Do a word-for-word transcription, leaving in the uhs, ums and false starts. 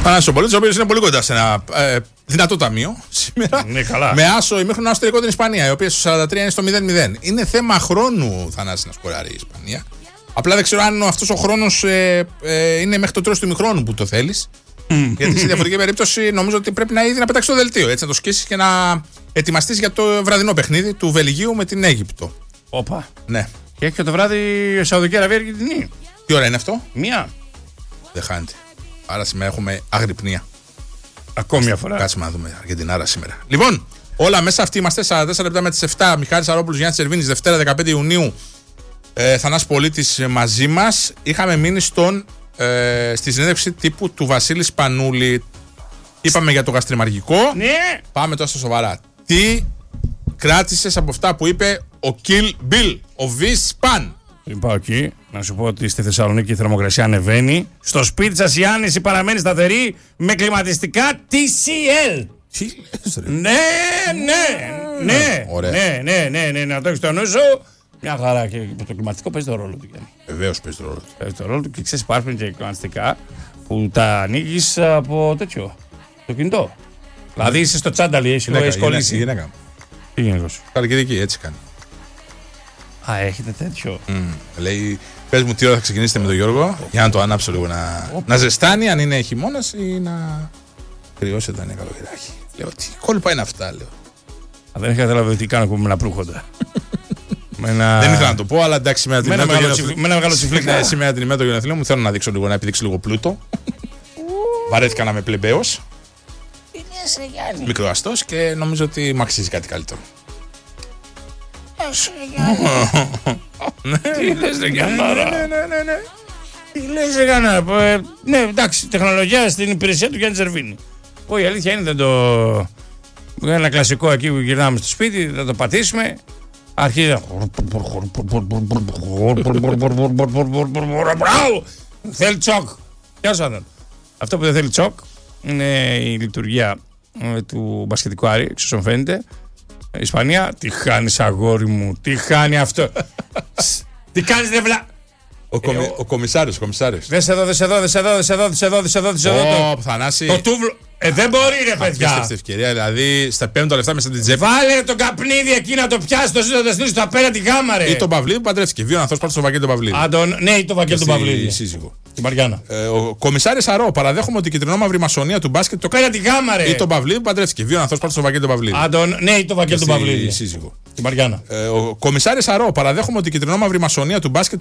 Θανάσης Πολίτης, ο οποίος είναι πολύ κοντά σε ένα ε, δυνατό ταμείο σήμερα. Ναι, καλά. Με άσο ημίχρονο άσο τελικό την Ισπανία, η οποία στο σαράντα τρία είναι στο μηδέν μηδέν. Είναι θέμα χρόνου, Θανάση, να σκοράρει η Ισπανία. Απλά δεν ξέρω αν αυτός ο χρόνος ε, ε, είναι μέχρι το τέλος του ημιχρόνου που το θέλεις. Γιατί σε διαφορετική περίπτωση νομίζω ότι πρέπει να ήδη να πετάξει το δελτίο. Έτσι, να το σκίσεις και να ετοιμαστείς για το βραδινό παιχνίδι του Βελγίου με την Αίγυπτο. Όπα. Ναι. Και έχει και το βράδυ η Σαουδική Αραβία Αργεντινή. Τι ώρα είναι αυτό? Μία. Δεν χάνεται. Άρα σήμερα έχουμε αγρυπνία. Ακόμη μια φορά. Κάτσε να δούμε Αργεντινάρα σήμερα. Λοιπόν, όλα μέσα αυτή είμαστε. σαράντα τέσσερα λεπτά με τις επτά. Μιχάλης Σαρόπουλος, Γιάννης Σερβίνης, Δευτέρα δεκαπέντε Ιουνίου. Ε, Θανάσης Πολίτης μαζί μας. Είχαμε μείνει στον, ε, στη συνέντευξη τύπου του Βασίλη Σπανούλη. Είπαμε για το γαστριμαργικό. Ναι. Πάμε τώρα στα σοβαρά. Τι κράτησες από αυτά που είπε ο Kill Bill, ο Vince Spahn? Πριν πάω εκεί, να σου πω ότι στη Θεσσαλονίκη η θερμοκρασία ανεβαίνει. Στο σπίτι σας η άνεση παραμένει σταθερή με κλιματιστικά τι σι ελ. Τι λες ρε? Ναι, ναι, ναι, Ωραία. ναι, ναι, ναι, ναι, να το έχεις στο νου σου. Μια χαρά, και το κλιματιστικό παίζει το ρόλο του. Βεβαίως παίζει το ρόλο του. Παίζει το ρόλο του και ξέρεις, υπάρχουν και κλιματιστικά που τα ανοίγεις από τέτοιο, το κινητό. Δηλαδή είσαι στο τσάνταλι, έχει Γυναίκα, κολλήσει. γυναίκα. Τι γυναίκος? Καρκιδική, έτσι κάνει. Α, έχετε τέτοιο. Mm. Λέει, πες μου τι ώρα θα ξεκινήσετε με τον Γιώργο, για να το ανάψω λίγο να, να ζεστάνει, αν είναι χειμώνας ή να κρυώσει όταν είναι καλοκαιράκι. Λέω, τι κόλπα είναι αυτά, λέω. Α, δεν είχα καταλάβει τι κάνω με ένα προύχοντα. με ένα... Δεν ήθελα να το πω, αλλά εντάξει, σήμερα την ημέρα με ένα μεγάλο τσιφλίκα. Ναι, σήμερα την ημέρα των γενεθλίων μου θέλω να δείξω λίγο, να επιδείξω λίγο πλούτο. Βαρέθηκα να είμαι πλεμπαίος. Μικροαστός και νομίζω ότι μου αξίζει κάτι καλύτερο. Τι λες ρε Γιάνναρα? Ναι, ναι, ναι, ναι. Τι λες ρε Γιάνναρα? Ναι, εντάξει, τεχνολογία στην υπηρεσία του Γιάννη Σερβίνη. Πω, η αλήθεια είναι, δεν το... Ένα κλασικό εκεί που γυρνάμε στο σπίτι, θα το πατήσουμε. Αρχίζει... Θέλει τσοκ. Γεια σου Άδων. Αυτό που δεν θέλει τσοκ είναι η λειτουργία του μπασκετικού Άρη, εξ όσων φαίνεται. Ισπανία, τι χάνεις αγόρι μου, τι χάνει αυτό. Τι κάνεις ρε βλά... Ο, κομι, ο κομισάριος, ο κομισάριος. Δες εδώ, δες εδώ, δες εδώ, δες εδώ, δες εδώ, δες εδώ, δες εδώ. Ω, Θανάση. Το τούβλο. Ε, δεν μπορεί ρε παιδιά. Απίστευτη ευκαιρία, δηλαδή στα πέμπτα λεφτά μέσα στην τσέπη. Βάλε τον καπνίδι εκεί να το πιάσει, το ζήτω, το στείλει στο απέναντι γάμα ρε. Ή τον Παυλίδη που παντρεύτηκε. Βίω Ανθός πρώτο στο Βαγγέλη τον Παυλίδη. Αντων, ναι, ή τον Βαγγέλη τον Παυλίδη. Σύζυγο. Την Μαριάννα. Ε, ο κομισάρης Αρώ, παραδέχομαι ότι η κυτρινόμαυρη μασονία του μπάσκετ το κάνει τη γάμα ρε. Ή τον Παυλίδη που παντρεύτηκε. Βίω Ανθός πρώτο στο Βαγγέλη τον Παυλίδη. Αντων, ναι, ή τον Βαγγέλη τον Παυλίδη. Σύζυγο. Την Μαριάννα. Ε, ο κομισάρης Αρώ, παραδέχομαι ότι η κυτρινόμαυρη μασονία του μπάσκετ